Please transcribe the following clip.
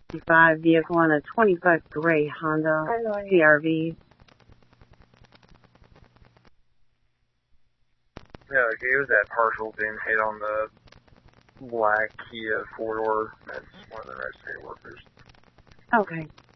5 vehicle on a 25 gray Honda CRV. Yeah, okay, it was that partial being hit on the black Kia 4-door. That's one of the registry workers. Okay.